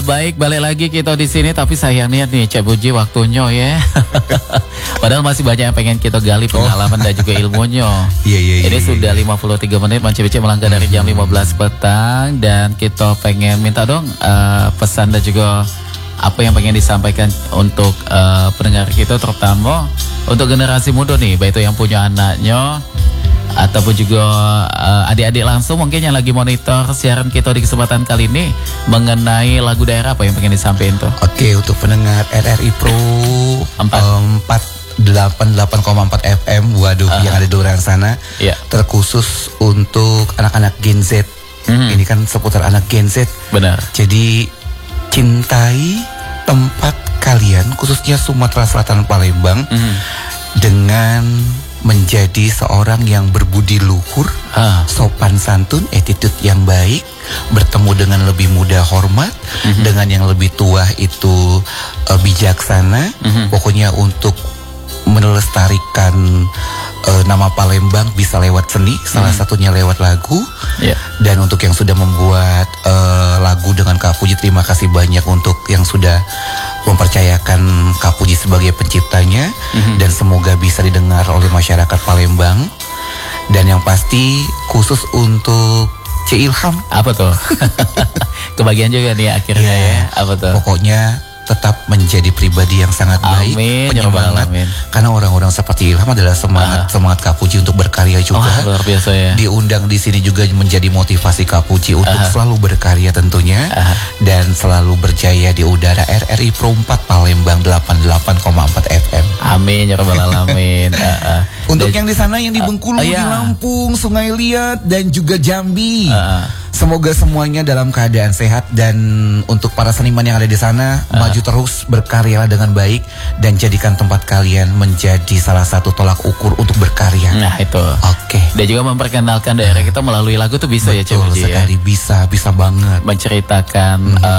Baik, balik lagi kita di sini, tapi sayangnya nih Cek Puji waktunya ya. Padahal masih banyak yang pengen kita gali pengalaman dan juga ilmunya. Iya. Ini sudah 53 menit Manci BC melangkah dari jam 15 petang, dan kita pengen minta dong pesan dan juga apa yang pengen disampaikan untuk pendengar kita, terutama untuk generasi muda nih, baik itu yang punya anaknya ataupun juga adik-adik langsung mungkin yang lagi monitor siaran kita di kesempatan kali ini mengenai lagu daerah, apa yang pengen disampaikan tuh? Oke, untuk pendengar RRI Pro 488,4 FM, waduh, yang ada di luar sana, terkhusus untuk anak-anak Gen Z. Ini kan seputar anak Gen Z. Benar. Jadi cintai tempat kalian, khususnya Sumatera Selatan, Palembang, dengan menjadi seorang yang berbudi luhur, sopan santun, attitude yang baik, bertemu dengan lebih muda hormat, dengan yang lebih tua itu bijaksana. Pokoknya untuk melestarikan nama Palembang bisa lewat seni, salah satunya lewat lagu. Dan untuk yang sudah membuat lagu dengan Kak Puji, terima kasih banyak untuk yang sudah mempercayakan Kak Puji sebagai penciptanya, dan semoga bisa didengar oleh masyarakat Palembang. Dan yang pasti khusus untuk C. Ilham. Apa tuh? Kebagian juga nih akhirnya ya. Apa tuh? Pokoknya tetap menjadi pribadi yang sangat baik, penyemangat. Karena orang-orang seperti Ilham adalah semangat Kak Puji untuk berkarya juga. Luar biasa ya. Diundang di sini juga menjadi motivasi Kak Puji untuk selalu berkarya tentunya, dan selalu berjaya di udara RRI Pro 4 Palembang 88,4 FM. Amin ya rabbal alamin. Untuk yang di sana, yang di Bengkulu, di Lampung, Sungai Liat, dan juga Jambi. Semoga semuanya dalam keadaan sehat, dan untuk para seniman yang ada di sana, maju terus, berkarya dengan baik, dan jadikan tempat kalian menjadi salah satu tolak ukur untuk berkarya. Nah itu. Oke. Dan juga memperkenalkan daerah kita melalui lagu tuh bisa. Betul, ya Cik sekali ya? Bisa banget. Menceritakan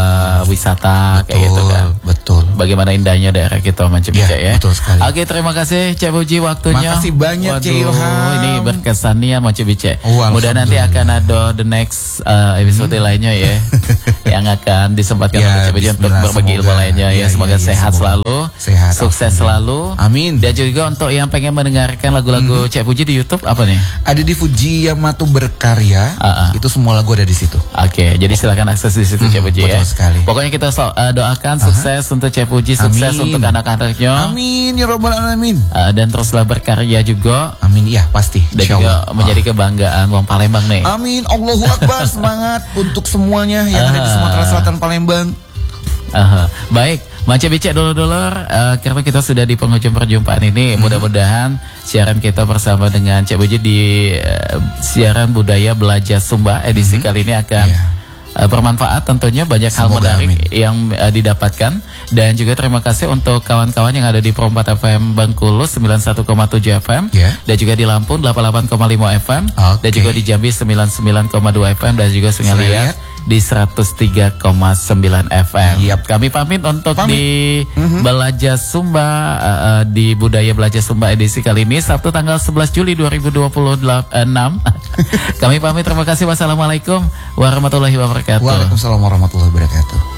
wisata, kayak gitu kan. Betul. Bagaimana indahnya daerah kita Manci BC ya. Betul sekali. Oke, terima kasih Cik Puji waktunya. Makasih banyak Cik Ilham. Ini berkesannya Manci BC. Mudah nanti akan ada the next episode lainnya ya, yang akan disempatkan oleh Cik Puji untuk berbagi ilmu lainnya ya. Semoga sehat selalu, sukses selalu. Amin. Dan juga untuk yang pengen mendengarkan lagu-lagu Cik Puji di YouTube, apa nih? Ada di Fuji Yamato Berkarya. Itu semua lagu ada di situ. Oke, jadi silakan akses di situ Cik Puji ya. Sekali. Pokoknya kita doakan sukses untuk Cik Puji, sukses untuk anak-anaknya. Amin ya rabbal alamin. Dan teruslah berkarya juga. Amin ya, pasti. Dan juga menjadi kebanggaan wong Palembang nih. Amin. Allahu Akbar. Semangat untuk semuanya yang ada di Sumatera Selatan, Palembang. Baik, Manci BC dulur-dulur, karena kita sudah di penghujung perjumpaan ini, mudah-mudahan siaran kita bersama dengan Cik Puji di siaran budaya belajar Sumba edisi kali ini akan bermanfaat, tentunya banyak hal menarik yang didapatkan. Dan juga terima kasih untuk kawan-kawan yang ada di Pro 4 FM Bengkulu 91,7 FM, dan juga di Lampung 88,5 FM, dan juga di Jambi 99,2 FM, dan juga Sungai Liat di 103,9 FM. Kami pamit untuk di Belajar Sumba, di Budaya Belajar Sumba edisi kali ini Sabtu tanggal 11 Juli 2026. Kami pamit, terima kasih. Wassalamualaikum warahmatullahi wabarakatuh. Waalaikumsalam warahmatullahi wabarakatuh.